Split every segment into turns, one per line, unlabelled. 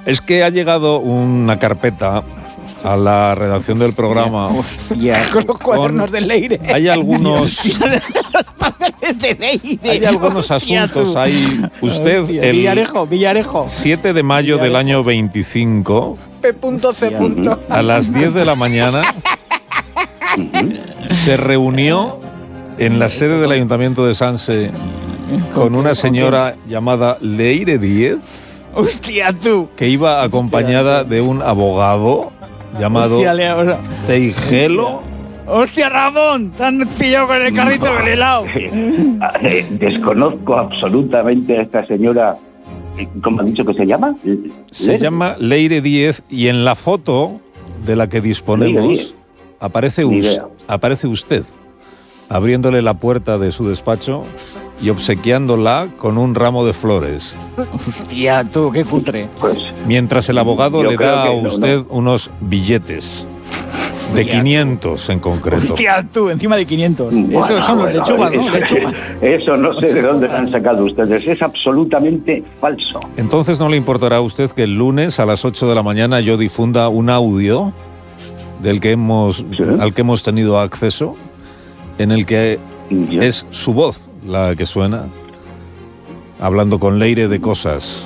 Es que ha llegado una carpeta a la redacción del programa.
Hostia, con los cuadernos de Leire.
Hay algunos
papeles de Leire.
Hay algunos asuntos. Hay usted
Hostia,
el
Villarejo.
7 de mayo del año 25
P.C.
a las 10 de la mañana se reunió en la sede del Ayuntamiento de Sanse con una señora llamada Leire Díez.
Hostia, tú.
Que iba acompañada de un abogado llamado Teijelo.
¡Hostia, Ramón! Te han pillado con el carrito del helado.
Desconozco absolutamente a esta señora. ¿Cómo ha dicho que se llama?
Se llama Leire Díez y en la foto de la que disponemos aparece usted abriéndole la puerta de su despacho y obsequiándola con un ramo de flores.
Hostia, tú, qué cutre.
Pues,
mientras el abogado le da a usted unos billetes de 500 en concreto.
Hostia, tú, encima de 500. Eso son los lechugas, ¿no? Lechugas.
Eso no sé de dónde lo han sacado ustedes. Es absolutamente falso.
Entonces, ¿no le importará a usted que el lunes a las 8 de la mañana yo difunda un audio al que hemos tenido acceso, en el que es su voz la que suena, hablando con Leire de cosas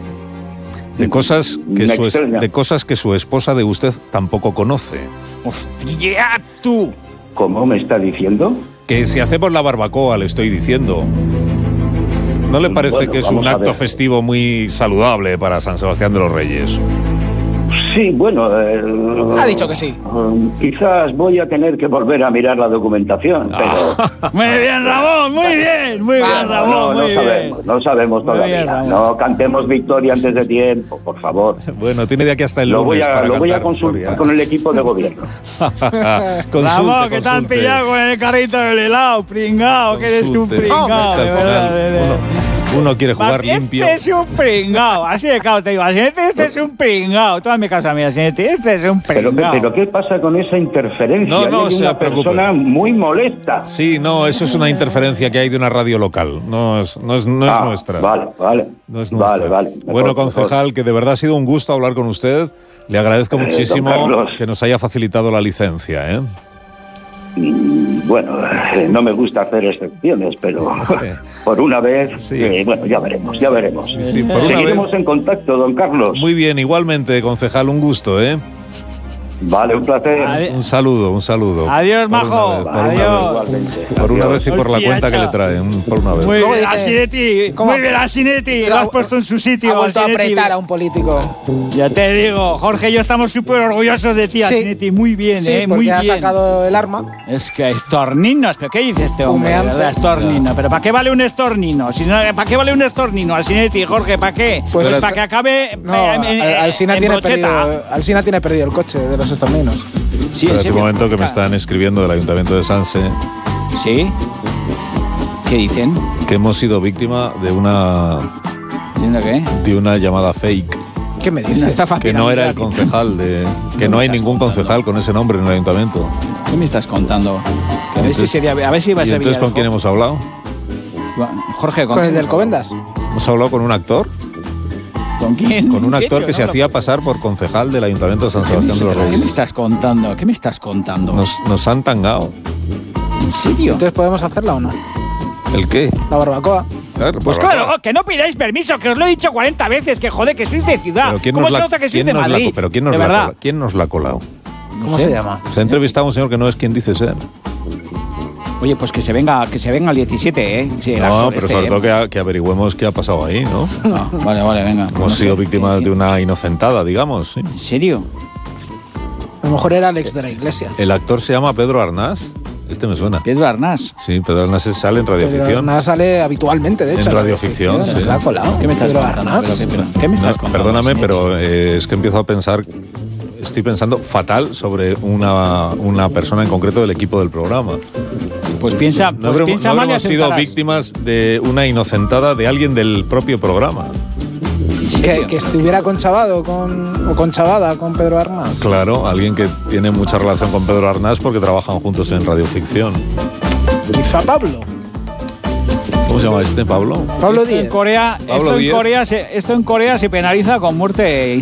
que su esposa de usted tampoco conoce?
¡Hostia, tú!
¿Cómo me está diciendo?
Que si hacemos la barbacoa, le estoy diciendo. ¿No le parece que es un acto festivo muy saludable para San Sebastián de los Reyes?
Sí, bueno...
ha dicho que sí.
Quizás voy a tener que volver a mirar la documentación, pero...
Muy bien, Ramón, muy bien, Ramón,
no sabemos todavía.
Bien,
no cantemos victoria antes de tiempo, por favor.
Bueno, tiene de aquí hasta el lunes
lo voy a consultar con el equipo de gobierno.
Ramón, que te han pillado con el carrito del helado, pringao, que eres un pringao.
Uno quiere jugar limpio.
Este es un pringao, así de claro te digo, este es un pringao. Tú hazme caso a mí, este es un pringao.
Pero ¿qué pasa con esa interferencia?
No
hay una persona muy molesta.
Sí, no, eso es una interferencia que hay de una radio local, no es nuestra.
Vale.
No es nuestra.
Vale.
Bueno, concejal, que de verdad ha sido un gusto hablar con usted. Le agradezco muchísimo que nos haya facilitado la licencia, ¿eh?
Bueno, no me gusta hacer excepciones, pero por una vez, bueno, ya veremos.
Sí, por una
Seguiremos
vez.
En contacto, don Carlos.
Muy bien, igualmente, concejal, un gusto, ¿eh?
Vale, un placer.
Un saludo.
Adiós, majo. Adiós.
Por una vez y por la cuenta que le traen, por una vez.
Muy bien, Asinetti. Lo has puesto en su sitio.
Ha vuelto a apretar a un político.
Ya te digo, Jorge y yo estamos súper orgullosos de ti, Asinetti. Muy bien,
sí,
muy bien.
ha sacado el arma.
Es que estorninos, ¿pero qué dice este hombre? ¿Verdad? Estornino. ¿Pero para qué vale un estornino? ¿Para qué vale un estornino, Asinetti, Jorge? ¿Para qué?
Pues
para que acabe
Alsina tiene perdido el coche de los estorninos.
Sí, en este momento que me están escribiendo del Ayuntamiento de Sanse.
¿Sí? ¿Qué dicen?
Que hemos sido víctima de una...
¿Diciendo qué?
De una llamada fake.
¿Qué me dices?
Que no era el concejal que no hay ningún concejal con ese nombre en el ayuntamiento.
¿Qué me estás contando? A ver si va a ser.
¿Y entonces con quién hemos hablado?
Jorge,
¿con el del Covendas?
¿Hemos hablado con un actor?
¿Con quién?
Con un actor que se hacía pasar por concejal del Ayuntamiento de San Sebastián de los Reyes.
¿Qué me estás contando?
Nos han tangado.
¿En serio?
Entonces, ¿podemos hacerla o no?
¿El qué?
La barbacoa.
Claro,
pues claro, que no pidáis permiso, que os lo he dicho 40 veces, que joder, que sois de ciudad. ¿Cómo se nota que sois de Madrid?
Pero ¿quién nos la ha colado?
¿Cómo se llama?
Se ha entrevistado a un señor que no es quien dice ser.
Oye, pues que se venga al 17, ¿eh? Sí,
no, pero sobre todo que averigüemos qué ha pasado ahí, ¿no?
Vale, venga.
Hemos sido víctimas de una inocentada, digamos. ¿Sí?
¿En serio?
A lo mejor era Alex de la Iglesia.
El actor se llama Pedro Arnás. Este me suena.
¿Pedro Arnás?
Sí, Pedro Arnás sale en radioficción.
Pedro Arnás sale habitualmente, de hecho.
En radioficción, sí.
¿La ha colado?
¿Qué me estás contando? ¿Qué me estás contando?
Perdóname, pero es que empiezo a pensar... Estoy pensando fatal sobre una persona en concreto del equipo del programa.
Pues piensa
no habremos sido víctimas de una inocentada de alguien del propio programa.
Que estuviera conchavado o conchavada con Pedro Arnás.
Claro, alguien que tiene mucha relación con Pedro Arnás porque trabajan juntos en radioficción.
Quizá Pablo.
¿Cómo se llama este, Pablo?
Pablo Díez.
Esto en Corea se penaliza con muerte